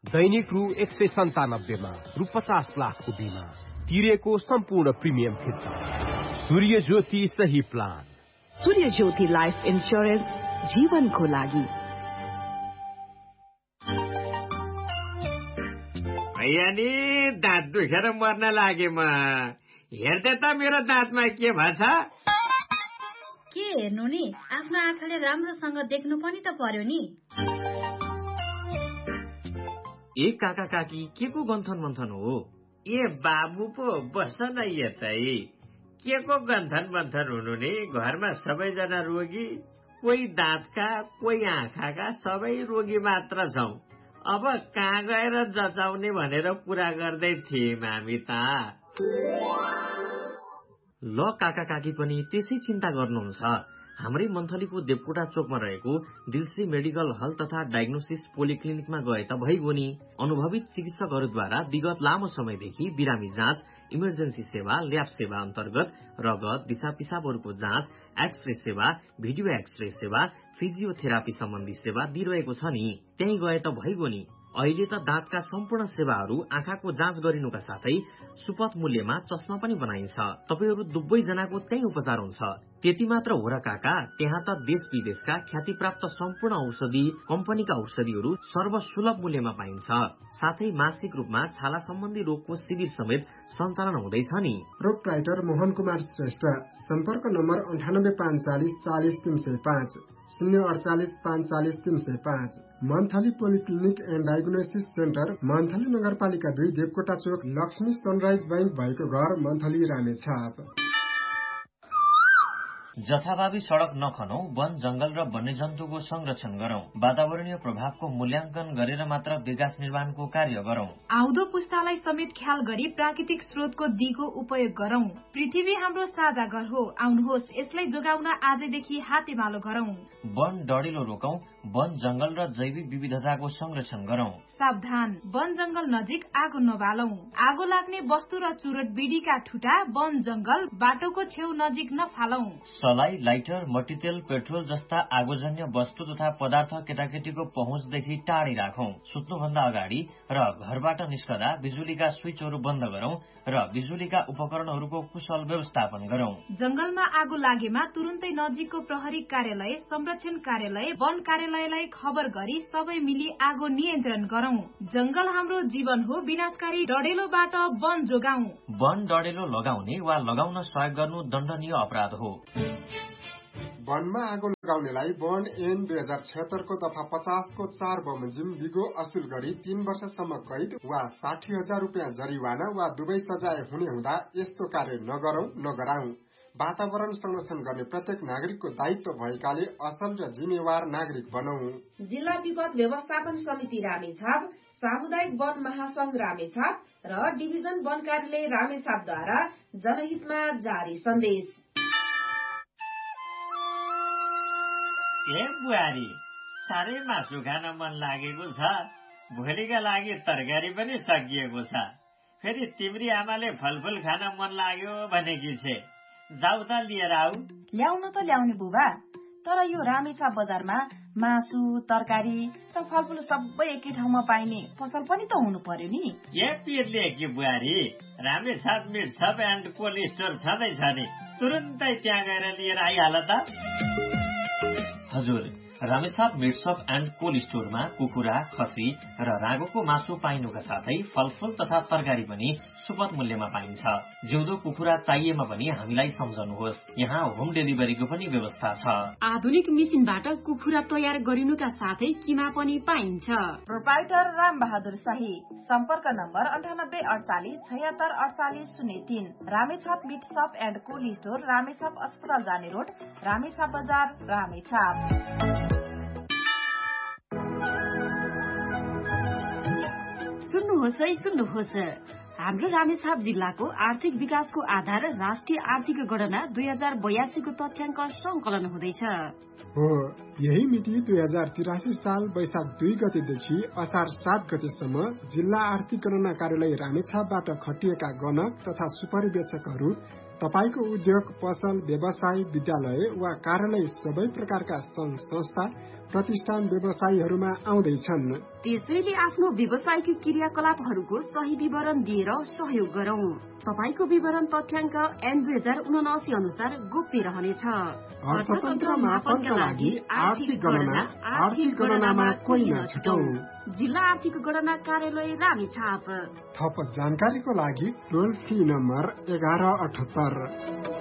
दैनिक रु 197 मा रु 50 लाखको बिमा तिरेको सम्पूर्ण प्रिमियम फिर्ता। सूर्य ज्योति सही प्लान। सूर्य ज्योति लाइफ इन्स्योरेन्स जीवनको लागि। नि दाँत दुखेर मर्न लागे म। हेर्दै त मेरो दाँतमा के भन्छ? के हेर्नु नि, आफ्नो आँखाले राम्रोसँग देख्नु पनि त पर्यो नि। ए काका काकी के को गन्थन मन्थन हो? ए बाबु पो बस न यतै। के को गन्थन मन्थन हुनु नि? घरमा सबैजना रोगी, कोही दाँतका कोही आँखाका, सबै रोगी मात्र छौं। अब कहाँ गएर जचाउने भनेर कुरा गर्दै थियौं हामी त। ल काका काकी पनि त्यसै चिन्ता गर्नुहुन्छ। हाम्रै मन्थलीको देवकोटा चोकमा रहेको दिल्सी मेडिकल हल तथा डायग्नोसिस पोलिक्लिनिकमा गए त भइगयो नि। अनुभवित चिकित्सकहरूद्वारा विगत लामो समयदेखि बिरामी जाँच, इमर्जेन्सी सेवा, ल्याब सेवा अन्तर्गत रगत, दिशा पिसाबहरूको जाँच, एक्सरे सेवा, भिडियो एक्सरे सेवा, फिजियोथेरापी सम्बन्धी सेवा दिइरहेको छ नि। त्यही गए त भइगयो नि। अहिले त दाँतका सम्पूर्ण सेवाहरू, आँखाको जाँच गरिनुका साथै सुपथ मूल्यमा चस्मा पनि बनाइन्छ। तपाईहरू दुवैजनाको त्यही उपचार हुन्छ। त्यति मात्र हो र काका, त्यहाँ त देश विदेशका ख्यातिप्राप्त सम्पूर्ण औषधि कम्पनीका औषधिहरू सर्वसुलभ मूल्यमा पाइन्छ। साथै मासिक रूपमा छाला सम्बन्धी रोगको शिविर समेत सञ्चालन हुँदैछ नि। प्रोप्राइटर मोहन कुमार श्रेष्ठ। सम्पर्क number 98 540 305 048 540 305। Monthly polyclinic and diagnosis centre, monthly नगरपालिका 2, देवकोटा चोक, लक्ष्मी सनराइज बैंक भएको घर, मन्थली रामेछाप। जथाभावी सड़क नखनौ, वन जंगल र वन्यजन्तुको संरक्षण गरौं। वातावरणीय प्रभावको मूल्याङ्कन गरेर मात्र विकास निर्माणको कार्य गरौं। आउँदो पुस्तालाई समेत ख्याल गरी प्राकृतिक स्रोतको दिगो उपयोग गरौं। पृथ्वी हाम्रो साझा घर हो, आउनुहोस् यसलाई जोगाउन आजैदेखि हातेमालो गरौं। वन डढिलो रोकौं, वन जंगल र जैविक विविधताको संरक्षण गरौं। सावधान, वन जंगल नजिक आगो नबालौं। आगो लाग्ने वस्तु र चुरोट बिडीका ठुटा वन जंगल बाटोको छेउ नजिक नफालौं। सलाई, लाइटर, मट्टीतेल, पेट्रोल जस्ता आगोजन्य वस्तु तथा पदार्थ केटाकेटीको पहुँचदेखि टाढी राखौं। सुत्नुभन्दा अगाडि र घरबाट निस्कदा बिजुलीका स्विचहरू बन्द गरौं र बिजुलीका उपकरणहरूको कुशल व्यवस्थापन गरौं। जंगलमा आगो लागेमा तुरुन्तै नजिकको प्रहरी कार्यालय, संरक्षण कार्यालय, वन कार्यालयलाई खबर गरी सबै मिली आगो नियन्त्रण गरौं। जंगल हाम्रो जीवन हो, विनाशकारी डढेलोबाट वन जोगाउँ। वन डढेलो लगाउने वा लगाउन सहयोग गर्नु दण्डनीय अपराध हो। वनमा आगो लगाउनेलाई वन ऐन 2076 को दफा 50 को 4 बमोजिम बिगो असुल गरी 3 वर्षसम्म कैद वा 60,000 रुपियाँ जरिवाना वा दुवै सजाय हुने हुँदा यस्तो कार्य नगरौं, नगराउँ। वातावरण संरक्षण गर्ने प्रत्येक नागरिकको दायित्व भएकाले असल र जिम्मेवार नागरिक बनौं। जिल्ला विपद व्यवस्थापन समिति रामेछाप, सामुदायिक वन महासंघ रामेछाप र डिभिजन वन कार्यालय रामेछापद्वारा जनहितमा जारी सन्देश। ए बुहारी, साह्रै मासु खान मन लागेको छ। भोलिका लागि तरकारी पनि सकिएको छ। फेरि तिम्री आमाले फलफुल खान मन लाग्यो भनेकी छे। जाऊ त लिएर आऊ। ल्याउनु त ल्याउने बुबा, तर यो रामेछाप बजारमा मासु, तरकारी र फलफुल सबै एकै ठाउँमा पाइने पसल पनि त हुनु पर्यो नि। ए पिरले कि बुहारी, Ramechhap meet shop and cold store छँदैछ नि, तुरुन्तै त्यहाँ गएर लिएर आइहाल त। हजुर, Ramechhap meet shop and cold स्टोरमा कुखुरा, खसी र रागोको मासु पाइनुका साथै फलफुल तथा तरकारी पनि सुपथ मूल्यमा पाइन्छ। जिउँदो कुखुरा चाहिएमा पनि हामीलाई सम्झनुहोस्, यहाँ होम डेलिभरीको पनि व्यवस्था छ। आधुनिक मेसिनबाट कुखुरा तयार गरिनुका साथै किमा पनि पाइन्छ। प्रोप्राइटर राम बहादुर शाही। सम्पर्क number 98 48 76 48 03। Ramechhap meet shop and cold store, Ramechhap अस्पताल जाने रोड, रामेछाप बजार, रामेछाप। सुन्नुहोस्, हाम्रो रामेछाप जिल्लाको आर्थिक विकासको आधार राष्ट्रिय आर्थिक गणना 2082 को तथ्याङ्क संकलन हुँदैछ। हो, यही मिति 2083 साल वैशाख 2 गतेदेखि असार 7 गतेसम्म जिल्ला आर्थिक गणना कार्यालय रामेछापबाट खटिएका गणक तथा सुपरिवेक्षकहरू तपाईको उद्योग, पसल, व्यवसाय, विद्यालय वा कार्यालय सबै प्रकारका संघ संस्था, प्रतिष्ठान, व्यवसायीहरूमा आउँदैछन्। त्यसैले आफ्नो व्यवसायिक क्रियाकलापहरूको सही विवरण दिएर सहयोग गरौं। तपाईको विवरण तथ्याङ्क ऐन 2079 अनुसार गोप्य रहनेछ। अर्थतन्त्र मापनका लागि आर्थिक गणनामा कोही नछुटौं। जिल्ला आर्थिक गणना कार्यालय रामेछाप। थप जानकारीको लागि टोल फ्री नम्बर 1178।